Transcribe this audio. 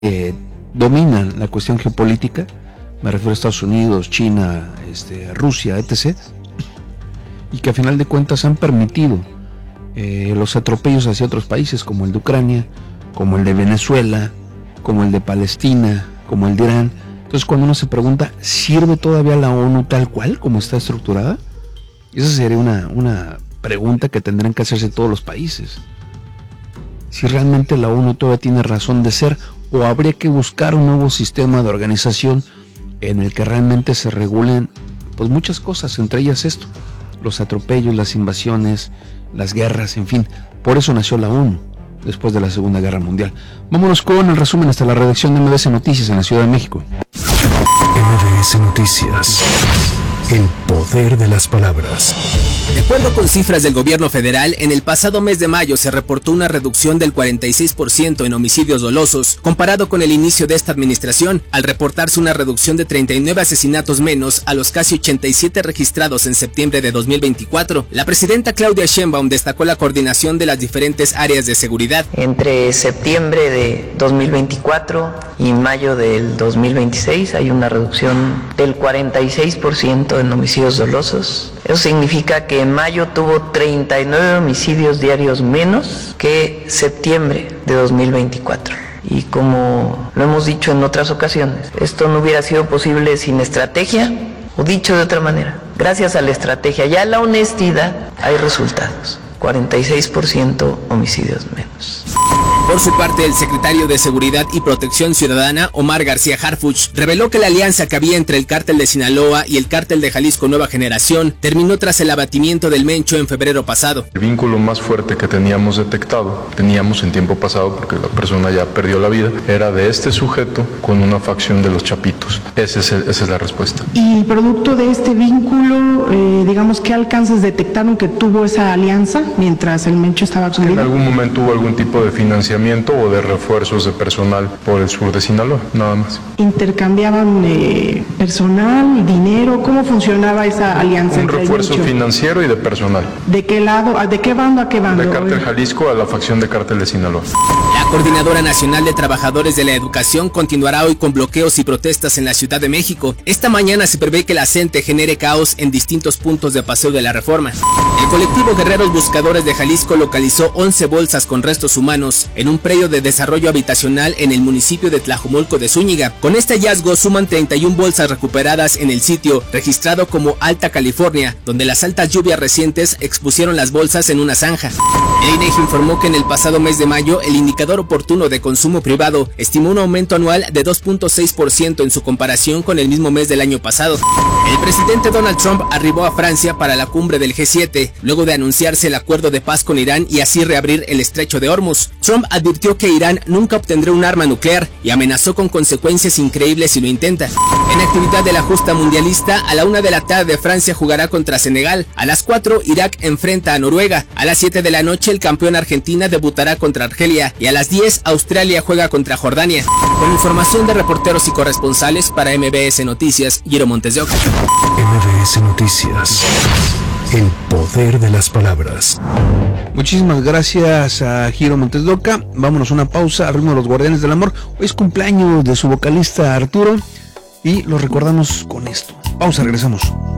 dominan la cuestión geopolítica, me refiero a Estados Unidos, China, Rusia, etc., y que a final de cuentas han permitido los atropellos hacia otros países, como el de Ucrania, como el de Venezuela, como el de Palestina, como el de Irán. Entonces, cuando uno se pregunta, ¿sirve todavía la ONU tal cual como está estructurada? Esa sería una pregunta que tendrán que hacerse todos los países. Si realmente la ONU todavía tiene razón de ser, o habría que buscar un nuevo sistema de organización en el que realmente se regulen pues muchas cosas, entre ellas esto, los atropellos, las invasiones, las guerras, en fin. Por eso nació la ONU después de la Segunda Guerra Mundial. Vámonos con el resumen hasta la redacción de MBS Noticias en la Ciudad de México. MBS Noticias. El poder de las palabras. De acuerdo con cifras del gobierno federal, en el pasado mes de mayo se reportó una reducción del 46% en homicidios dolosos, comparado con el inicio de esta administración, al reportarse una reducción de 39 asesinatos menos a los casi 87 registrados en septiembre de 2024. La presidenta Claudia Sheinbaum destacó la coordinación de las diferentes áreas de seguridad. Entre septiembre de 2024 y mayo del 2026 hay una reducción del 46% en homicidios dolosos. Eso significa que en mayo tuvo 39 homicidios diarios menos que septiembre de 2024. Y como lo hemos dicho en otras ocasiones, esto no hubiera sido posible sin estrategia, o dicho de otra manera, gracias a la estrategia y a la honestidad hay resultados. 46% homicidios menos. Por su parte, el secretario de Seguridad y Protección Ciudadana, Omar García Harfuch, reveló que la alianza que había entre el cártel de Sinaloa y el cártel de Jalisco Nueva Generación terminó tras el abatimiento del Mencho en febrero pasado. El vínculo más fuerte que teníamos detectado, en tiempo pasado, porque la persona ya perdió la vida, era de este sujeto con una facción de los Chapitos. Esa es la respuesta. Y producto de este vínculo, ¿qué alcances detectaron que tuvo esa alianza mientras el Mencho estaba con él? En algún momento hubo algún tipo de financiamiento o de refuerzos de personal por el sur de Sinaloa, nada más. ¿Intercambiaban personal, dinero? ¿Cómo funcionaba esa alianza? Un refuerzo financiero y de personal. ¿De qué lado? ¿De qué bando a qué bando? De Cártel Jalisco a la facción de Cártel de Sinaloa. La Coordinadora Nacional de Trabajadores de la Educación continuará hoy con bloqueos y protestas en la Ciudad de México. Esta mañana se prevé que la CENTE genere caos en distintos puntos de Paseo de la Reforma. El colectivo Guerreros Buscadores de Jalisco localizó 11 bolsas con restos humanos en un predio de desarrollo habitacional en el municipio de Tlajomulco de Zúñiga. Con este hallazgo suman 31 bolsas recuperadas en el sitio, registrado como Alta California, donde las altas lluvias recientes expusieron las bolsas en una zanja. El INEGI informó que en el pasado mes de mayo el indicador oportuno de consumo privado estimó un aumento anual de 2.6% en su comparación con el mismo mes del año pasado. El presidente Donald Trump arribó a Francia para la cumbre del G7, luego de anunciarse el acuerdo de paz con Irán y así reabrir el estrecho de Hormuz. Trump advirtió que Irán nunca obtendrá un arma nuclear y amenazó con consecuencias increíbles si lo intenta. En actividad de la justa mundialista, a la 1 de la tarde Francia jugará contra Senegal, a las 4 Irak enfrenta a Noruega, a las 7 de la noche el campeón Argentina debutará contra Argelia y a las 10 Australia juega contra Jordania. Con información de reporteros y corresponsales para MBS Noticias, Guiro Montes de Oca. MBS Noticias. El poder de las palabras. Muchísimas gracias a Giro Montes de Oca. Vámonos a una pausa al ritmo de los Guardianes del Amor. Hoy es cumpleaños de su vocalista Arturo y lo recordamos con esto. Pausa, regresamos.